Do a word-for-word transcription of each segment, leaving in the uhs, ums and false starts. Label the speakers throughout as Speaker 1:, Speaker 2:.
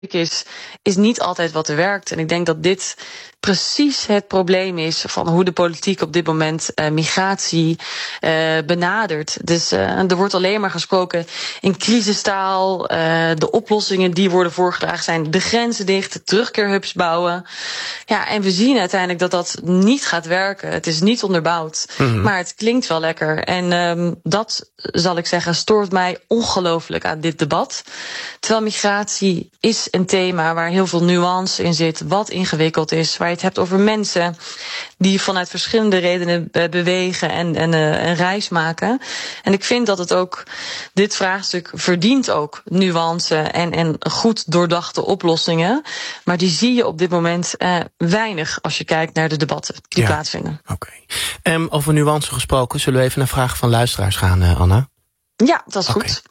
Speaker 1: is, is niet altijd wat er werkt. En ik denk dat dit precies het probleem is van hoe de politiek op dit moment uh, migratie uh, benadert. Dus uh, er wordt alleen maar gesproken in crisistaal. Uh, de oplossingen die worden voorgedragen zijn de grenzen dicht, de terugkeerhubs bouwen. Ja, en we zien uiteindelijk dat dat niet gaat werken. Het is niet onderbouwd, mm-hmm. maar het klinkt wel lekker. En um, dat, zal ik zeggen, stoort mij ongelooflijk aan dit debat. Terwijl migratie is een thema waar heel veel nuance in zit, wat ingewikkeld is, waar je het hebt over mensen die vanuit verschillende redenen bewegen en, en uh, een reis maken. En ik vind dat het ook, dit vraagstuk verdient ook nuance en, en goed doordachte oplossingen. Maar die zie je op dit moment uh, weinig als je kijkt naar de debatten die ja. plaatsvinden.
Speaker 2: Oké. Okay. Um, over nuance gesproken, zullen we even naar vragen van luisteraars gaan, uh, Anna?
Speaker 1: Ja, dat is okay. goed.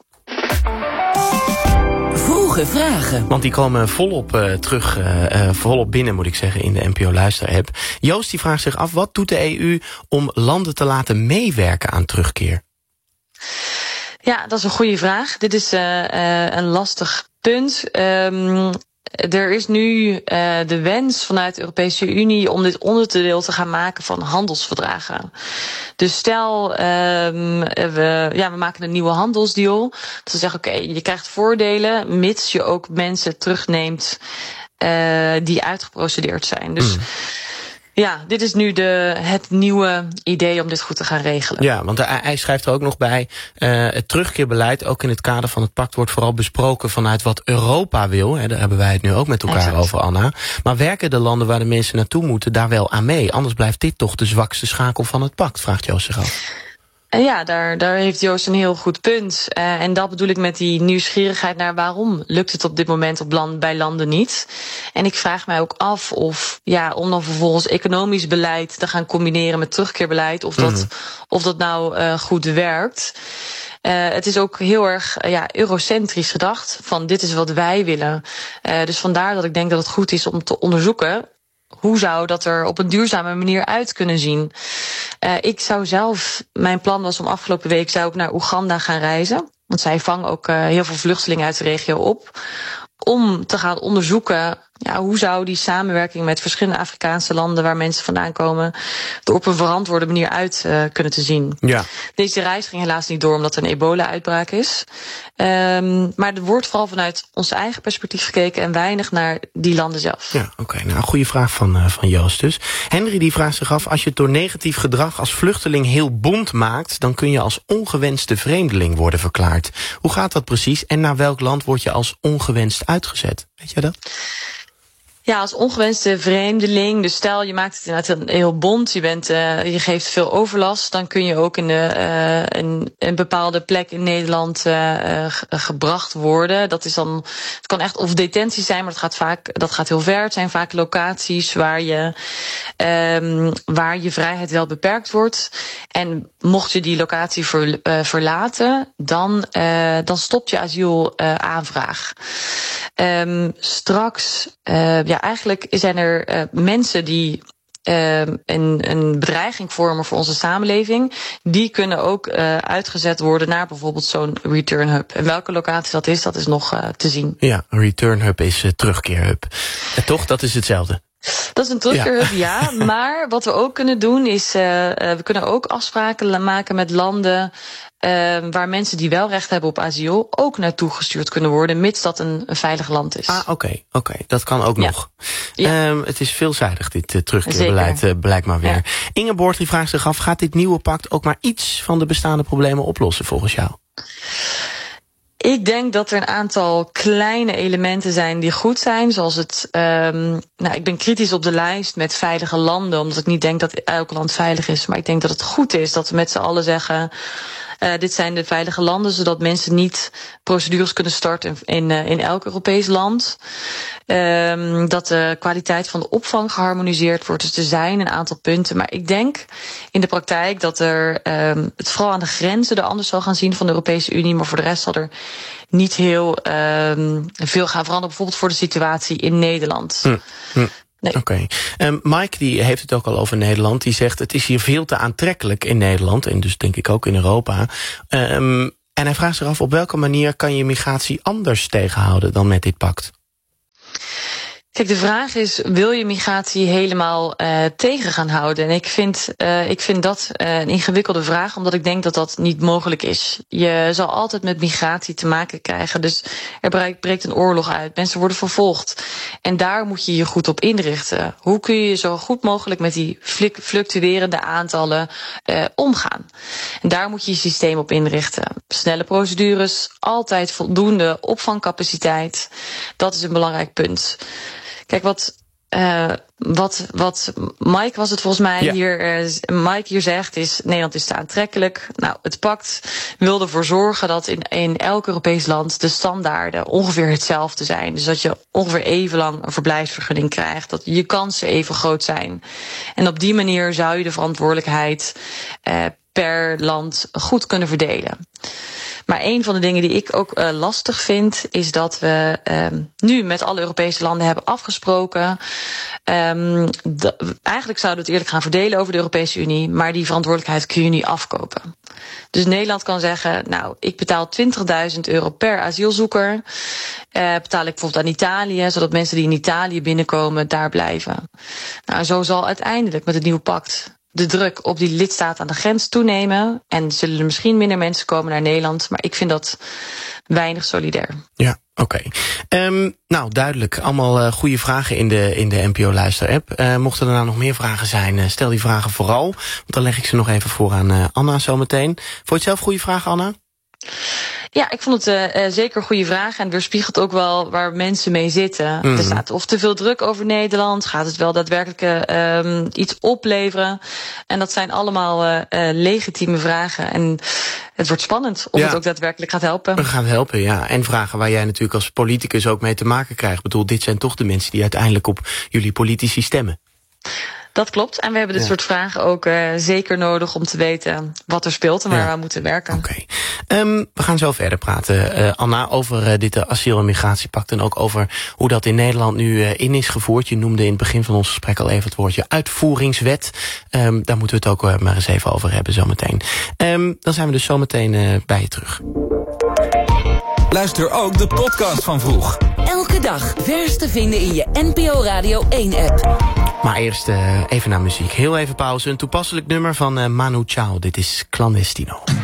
Speaker 3: Vroege vragen.
Speaker 2: Want die komen volop uh, terug, uh, uh, volop binnen moet ik zeggen, in de N P O Luister-app. Joost die vraagt zich af, wat doet de E U om landen te laten meewerken aan terugkeer?
Speaker 1: Ja, dat is een goede vraag. Dit is uh, uh, een lastig punt. Um, Er is nu uh, de wens vanuit de Europese Unie om dit onderdeel te gaan maken van handelsverdragen. Dus stel, um, we, ja, we maken een nieuwe handelsdeal. Dat we zeggen, oké, okay, je krijgt voordelen, mits je ook mensen terugneemt uh, die uitgeprocedeerd zijn. Dus mm. ja, dit is nu de, het nieuwe idee om dit goed te gaan regelen.
Speaker 2: Ja, want hij schrijft er ook nog bij, uh, het terugkeerbeleid, ook in het kader van het pact, wordt vooral besproken vanuit wat Europa wil. Hè, daar hebben wij het nu ook met elkaar exact. over, Anna. Maar werken de landen waar de mensen naartoe moeten daar wel aan mee? Anders blijft dit toch de zwakste schakel van het pact, vraagt Joost zich af.
Speaker 1: Ja, daar, daar heeft Joost een heel goed punt. Uh, en dat bedoel ik met die nieuwsgierigheid naar waarom lukt het op dit moment op land, bij landen niet. En ik vraag mij ook af of, ja, om dan vervolgens economisch beleid te gaan combineren met terugkeerbeleid, of dat, mm. of dat nou uh, goed werkt. Uh, het is ook heel erg uh, ja, eurocentrisch gedacht, van dit is wat wij willen. Uh, dus vandaar dat ik denk dat het goed is om te onderzoeken, hoe zou dat er op een duurzame manier uit kunnen zien? Uh, ik zou zelf, mijn plan was om afgelopen week zou ik naar Oeganda gaan reizen. Want zij vangen ook uh, heel veel vluchtelingen uit de regio op. Om te gaan onderzoeken, ja, hoe zou die samenwerking met verschillende Afrikaanse landen waar mensen vandaan komen er op een verantwoorde manier uit uh, kunnen te zien.
Speaker 2: Ja.
Speaker 1: Deze reis ging helaas niet door omdat er een ebola-uitbraak is. Um, maar er wordt vooral vanuit ons eigen perspectief gekeken en weinig naar die landen zelf.
Speaker 2: Ja, oké. Okay. Nou, een goede vraag van, uh, van Joost dus. Henry die vraagt zich af, als je het door negatief gedrag als vluchteling heel bont maakt, dan kun je als ongewenste vreemdeling worden verklaard. Hoe gaat dat precies en naar welk land word je als ongewenst uitgezet? Weet jij dat?
Speaker 1: Ja, als ongewenste vreemdeling, dus stel je maakt het inderdaad heel bont, je, bent, uh, je geeft veel overlast, dan kun je ook in de, uh, een, een bepaalde plek in Nederland uh, uh, gebracht worden. Dat is dan, het kan echt of detentie zijn, maar dat gaat vaak, dat gaat heel ver. Het zijn vaak locaties waar je, um, waar je vrijheid wel beperkt wordt. En mocht je die locatie ver, uh, verlaten, dan, uh, dan stopt je asielaanvraag. Uh, um, straks, uh, ja, eigenlijk zijn er uh, mensen die uh, een, een bedreiging vormen voor onze samenleving. Die kunnen ook uh, uitgezet worden naar bijvoorbeeld zo'n return hub. En welke locatie dat is, dat is nog uh, te zien.
Speaker 2: Ja, een return hub is uh, terugkeerhub. En toch, dat is hetzelfde.
Speaker 1: Dat is een terugkeerhub, ja. ja. Maar wat we ook kunnen doen is, uh, uh, we kunnen ook afspraken maken met landen Uh, waar mensen die wel recht hebben op asiel ook naartoe gestuurd kunnen worden, mits dat een, een veilig land is.
Speaker 2: Ah, oké, okay, oké, okay. Dat kan ook ja. nog. Ja. Um, het is veelzijdig, dit uh, terugkeerbeleid, uh, blijkt maar weer. Ja. Ingeborg die vraagt zich af, gaat dit nieuwe pact ook maar iets van de bestaande problemen oplossen volgens jou?
Speaker 1: Ik denk dat er een aantal kleine elementen zijn die goed zijn. Zoals het, um, nou, ik ben kritisch op de lijst met veilige landen, omdat ik niet denk dat elk land veilig is. Maar ik denk dat het goed is dat we met z'n allen zeggen, Uh, dit zijn de veilige landen, zodat mensen niet procedures kunnen starten in, uh, in elk Europees land. Um, dat de kwaliteit van de opvang geharmoniseerd wordt. Dus er zijn een aantal punten. Maar ik denk in de praktijk dat er um, het vooral aan de grenzen er anders zal gaan zien van de Europese Unie. Maar voor de rest zal er niet heel um, veel gaan veranderen. Bijvoorbeeld voor de situatie in Nederland.
Speaker 2: Hm, hm. Nee. Oké. Okay. Um, Mike die heeft het ook al over Nederland. Die zegt het is hier veel te aantrekkelijk in Nederland. En dus denk ik ook in Europa. Um, en hij vraagt zich af op welke manier kan je migratie anders tegenhouden dan met dit pact?
Speaker 1: Kijk, de vraag is, wil je migratie helemaal uh, tegen gaan houden? En ik vind, uh, ik vind dat uh, een ingewikkelde vraag, omdat ik denk dat dat niet mogelijk is. Je zal altijd met migratie te maken krijgen. Dus er breekt een oorlog uit. Mensen worden vervolgd. En daar moet je je goed op inrichten. Hoe kun je zo goed mogelijk met die fluctuerende aantallen uh, omgaan? En daar moet je je systeem op inrichten. Snelle procedures, altijd voldoende opvangcapaciteit. Dat is een belangrijk punt. Kijk, wat, uh, wat, wat Mike was het volgens mij ja. hier, uh, Mike hier zegt is, Nederland is te aantrekkelijk. Nou, het pact wil ervoor zorgen dat in, in elk Europees land de standaarden ongeveer hetzelfde zijn. Dus dat je ongeveer even lang een verblijfsvergunning krijgt, dat je kansen even groot zijn. En op die manier zou je de verantwoordelijkheid uh, per land goed kunnen verdelen. Maar een van de dingen die ik ook uh, lastig vind, is dat we um, nu met alle Europese landen hebben afgesproken. Um, de, eigenlijk zouden we het eerlijk gaan verdelen over de Europese Unie, maar die verantwoordelijkheid kun je niet afkopen. Dus Nederland kan zeggen, nou, ik betaal twintigduizend euro per asielzoeker. Uh, betaal ik bijvoorbeeld aan Italië, zodat mensen die in Italië binnenkomen daar blijven. Nou, zo zal uiteindelijk met het nieuwe pact de druk op die lidstaat aan de grens toenemen. En zullen er misschien minder mensen komen naar Nederland. Maar ik vind dat weinig solidair.
Speaker 2: Ja, oké. Okay. Um, nou, duidelijk. Allemaal uh, goede vragen in de, in de N P O-luister-app. Uh, mochten er nou nog meer vragen zijn, uh, stel die vragen vooral. Want dan leg ik ze nog even voor aan uh, Anna zometeen. Vond je het zelf goede vragen, Anna?
Speaker 1: Ja, ik vond het uh, zeker een goede vraag. En weerspiegelt ook wel waar mensen mee zitten. Mm-hmm. Er staat of te veel druk over Nederland. Gaat het wel daadwerkelijk uh, um, iets opleveren? En dat zijn allemaal uh, uh, legitieme vragen. En het wordt spannend of ja. het ook daadwerkelijk gaat helpen.
Speaker 2: Het gaat helpen, ja. En vragen waar jij natuurlijk als politicus ook mee te maken krijgt. Ik bedoel, dit zijn toch de mensen die uiteindelijk op jullie politici stemmen.
Speaker 1: Dat klopt. En we hebben dit ja. soort vragen ook uh, zeker nodig om te weten wat er speelt en waar ja. we moeten werken.
Speaker 2: Oké. Okay. Um, we gaan zo verder praten, uh, Anna, over uh, dit uh, asiel- en migratiepact en ook over hoe dat in Nederland nu uh, in is gevoerd. Je noemde in het begin van ons gesprek al even het woordje uitvoeringswet. Um, daar moeten we het ook uh, maar eens even over hebben zometeen. Um, dan zijn we dus zometeen uh, bij je terug.
Speaker 3: Luister ook de podcast van Vroeg.
Speaker 4: Elke dag vers te vinden in je N P O Radio één-app.
Speaker 2: Maar eerst uh, even naar muziek. Heel even pauze. Een toepasselijk nummer van uh, Manu Chao. Dit is Clandestino.